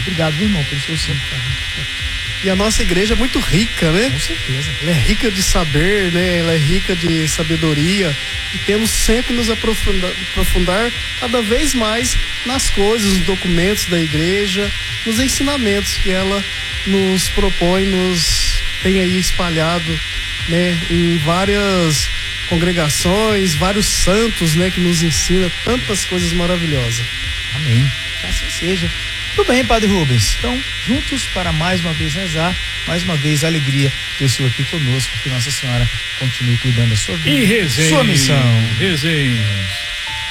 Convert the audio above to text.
Obrigado, meu irmão, pelo seu sim. E a nossa igreja é muito rica, né? Com certeza. Ela é rica de saber, né? Ela é rica de sabedoria e temos sempre nos aprofundar cada vez mais nas coisas, nos documentos da igreja, nos ensinamentos que ela nos propõe, nos tem aí espalhado, né? Em várias congregações, vários santos, né? Que nos ensina tantas coisas maravilhosas. Amém. Que assim seja. Tudo bem, Padre Rubens. Então, juntos para mais uma vez rezar, mais uma vez alegria ter o senhor aqui conosco, que Nossa Senhora continue cuidando da sua vida. E resenha. Sua missão. Resenhas.